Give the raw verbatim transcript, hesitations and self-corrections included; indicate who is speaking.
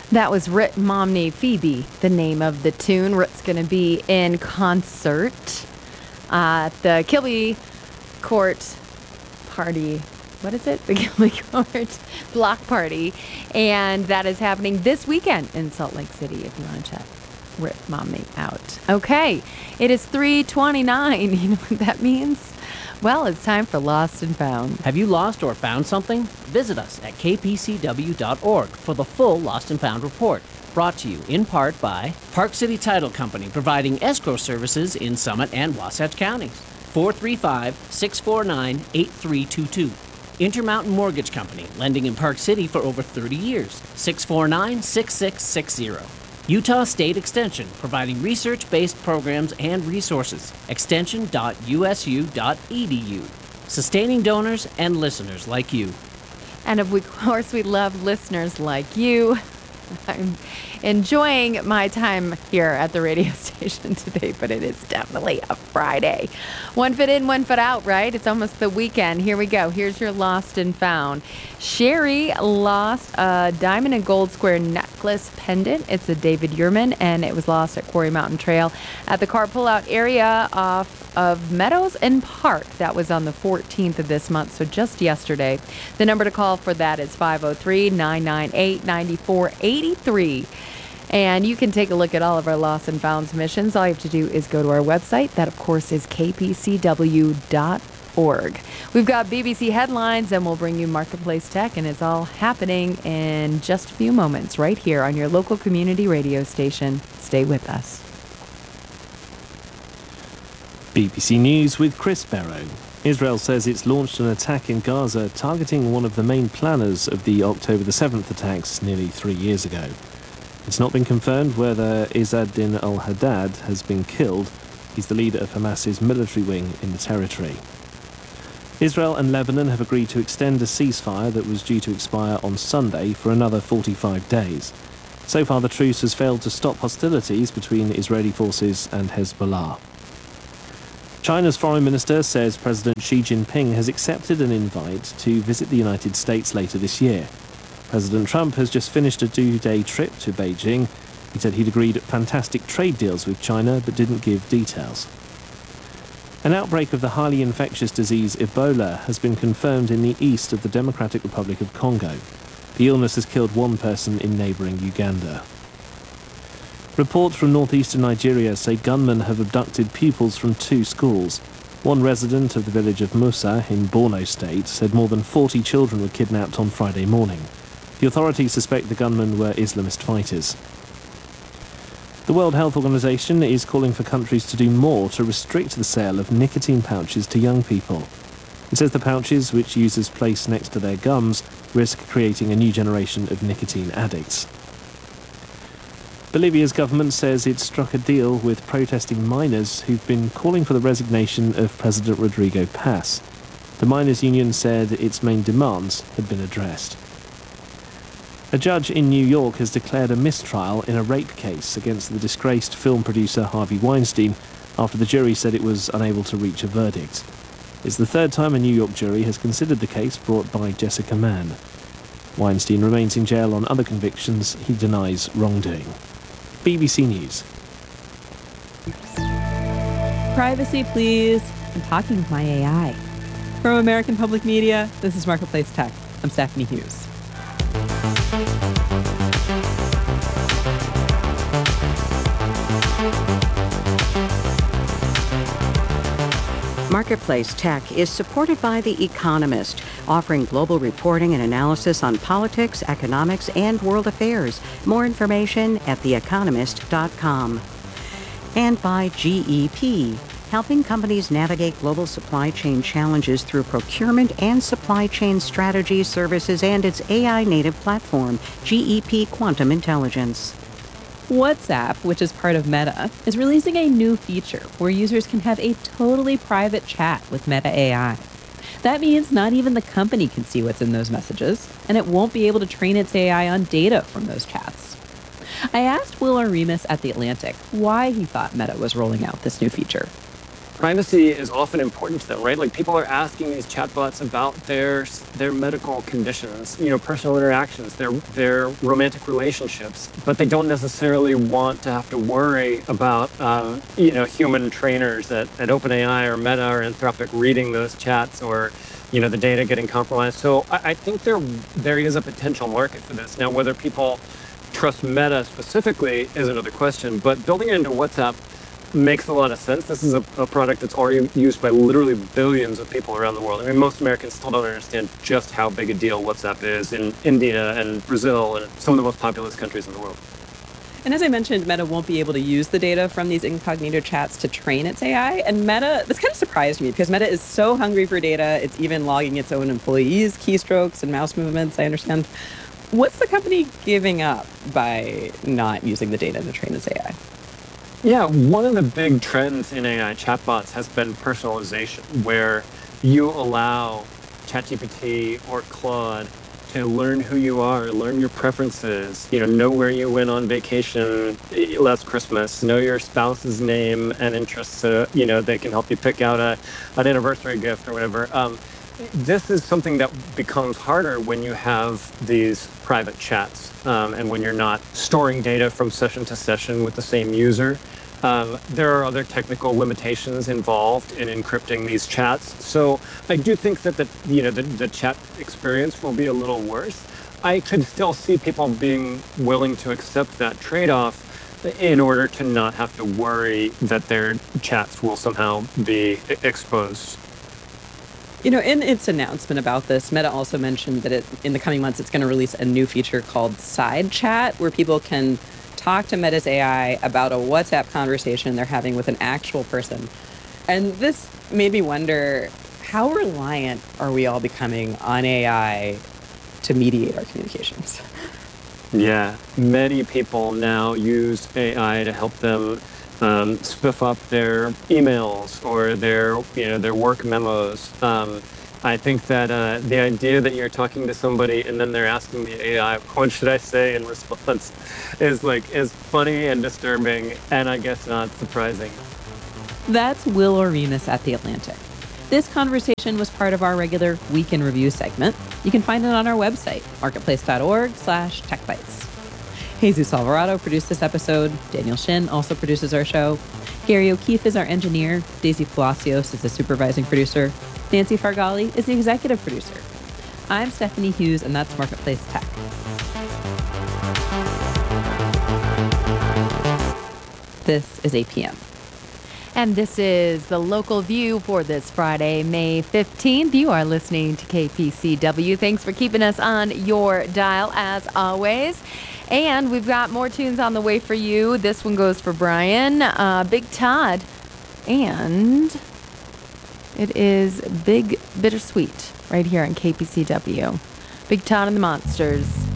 Speaker 1: That was Rit Momney Phoebe, the name of the tune. Rit's going to be in concert at the Kilby Court Party. What is it? The Kilby Court Block Party. And that is happening this weekend in Salt Lake City if you want to check Rit Momney out. Okay, it is three twenty-nine. You know what that means? Well, it's time for Lost and Found.
Speaker 2: Have you lost or found something? Visit us at k p c w dot org for the full Lost and Found report. Brought to you in part by Park City Title Company, providing escrow services in Summit and Wasatch counties. four three five, six four nine, eight three two two. Intermountain Mortgage Company, lending in Park City for over thirty years. six four nine, six six six zero. Utah State Extension, providing research-based programs and resources. extension dot u s u dot e d u. Sustaining donors and listeners like you.
Speaker 1: And of course, we love listeners like you. I'm enjoying my time here at the radio station today, but it is definitely a Friday. One foot in, one foot out, right? It's almost the weekend. Here we go. Here's your Lost and Found. Sherry lost a diamond and gold square necklace pendant. It's a David Yurman, and it was lost at Quarry Mountain Trail at the car pullout area off of Meadows and Park. That was on the fourteenth of this month, so just yesterday. The number to call for that is five oh three, nine nine eight, nine four eight three. And you can take a look at all of our Lost and Found missions. All you have to do is go to our website. That, of course, is k p c w dot org. We've got B B C headlines, and we'll bring you Marketplace Tech, and it's all happening in just a few moments right here on your local community radio station. Stay with us.
Speaker 3: B B C News with Chris Barrow. Israel says it's launched an attack in Gaza targeting one of the main planners of the October the seventh attacks nearly three years ago. It's not been confirmed whether Izz-ad-Din al-Haddad has been killed. He's the leader of Hamas's military wing in the territory. Israel and Lebanon have agreed to extend a ceasefire that was due to expire on Sunday for another forty-five days. So far, the truce has failed to stop hostilities between Israeli forces and Hezbollah. China's foreign minister says President Xi Jinping has accepted an invite to visit the United States later this year. President Trump has just finished a two-day trip to Beijing. He said he'd agreed fantastic trade deals with China but didn't give details. An outbreak of the highly infectious disease Ebola has been confirmed in the east of the Democratic Republic of Congo. The illness has killed one person in neighbouring Uganda. Reports from northeastern Nigeria say gunmen have abducted pupils from two schools. One resident of the village of Musa in Borno State said more than forty children were kidnapped on Friday morning. The authorities suspect the gunmen were Islamist fighters. The World Health Organization is calling for countries to do more to restrict the sale of nicotine pouches to young people. It says the pouches, which users place next to their gums, risk creating a new generation of nicotine addicts. Bolivia's government says it struck a deal with protesting miners who've been calling for the resignation of President Rodrigo Paz. The miners' union said its main demands had been addressed. A judge in New York has declared a mistrial in a rape case against the disgraced film producer Harvey Weinstein after the jury said it was unable to reach a verdict. It's the third time a New York jury has considered the case brought by Jessica Mann. Weinstein remains in jail on other convictions. He denies wrongdoing. B B C News.
Speaker 4: Privacy, please. I'm talking with my A I. From American Public Media, this is Marketplace Tech. I'm Stephanie Hughes.
Speaker 5: Marketplace Tech is supported by The Economist, offering global reporting and analysis on politics, economics, and world affairs. More information at the economist dot com. And by G E P, helping companies navigate global supply chain challenges through procurement and supply chain strategy services and its A I-native platform, G E P Quantum Intelligence.
Speaker 4: WhatsApp, which is part of Meta, is releasing a new feature where users can have a totally private chat with Meta A I. That means not even the company can see what's in those messages, and it won't be able to train its A I on data from those chats. I asked Will Oremus at The Atlantic why he thought Meta was rolling out this new feature.
Speaker 6: privacy is often important to them, right? Like people are asking these chatbots about their their medical conditions, you know, personal interactions, their their romantic relationships, but they don't necessarily want to have to worry about, um, you know, human trainers at, at OpenAI or Meta or Anthropic reading those chats or, you know, the data getting compromised. So I, I think there there is a potential market for this. Now, whether people trust Meta specifically is another question, but building it into WhatsApp makes a lot of sense. This is a, a product that's already used by literally billions of people around the world. I mean, most Americans still don't understand just how big a deal WhatsApp is in India and Brazil and some of the most populous countries in the world.
Speaker 4: And as I mentioned, Meta won't be able to use the data from these incognito chats to train its A I. And Meta, this kind of surprised me because Meta is so hungry for data. It's even logging its own employees' keystrokes and mouse movements, I understand. What's the company giving up by not using the data to train its A I?
Speaker 6: Yeah, one of the big trends in A I chatbots has been personalization, where you allow ChatGPT or Claude to learn who you are, learn your preferences, you know, know where you went on vacation last Christmas, know your spouse's name and interests, so, you know, they can help you pick out a, an anniversary gift or whatever. Um, this is something that becomes harder when you have these private chats um, and when you're not storing data from session to session with the same user. Um, there are other technical limitations involved in encrypting these chats. So I do think that the, you know, the, the chat experience will be a little worse. I could still see people being willing to accept that trade-off in order to not have to worry that their chats will somehow be exposed.
Speaker 4: You know, in its announcement about this, Meta also mentioned that it, in the coming months, it's going to release a new feature called Side Chat, where people can talk to Meta's A I about a WhatsApp conversation they're having with an actual person. And this made me wonder, how reliant are we all becoming on A I to mediate our communications?
Speaker 6: Yeah, many people now use A I to help them um, spiff up their emails or their, you know, their work memos. Um, I think that uh, the idea that you're talking to somebody and then they're asking the A I, what should I say in response, is like is funny and disturbing, and I guess not surprising.
Speaker 4: That's Will Oremus at The Atlantic. This conversation was part of our regular Week in Review segment. You can find it on our website, marketplace.org slash techbytes. Jesus Alvarado produced this episode. Daniel Shin also produces our show. Gary O'Keefe is our engineer. Daisy Palacios is the supervising producer. Nancy Fargali is the executive producer. I'm Stephanie Hughes, and that's Marketplace Tech. This is A P M.
Speaker 1: And this is the local view for this Friday, May fifteenth. You are listening to K P C W. Thanks for keeping us on your dial, as always. And we've got more tunes on the way for you. This one goes for Brian, uh, Big Todd, and it is Big Bittersweet right here on K P C W. Big Todd and the Monsters.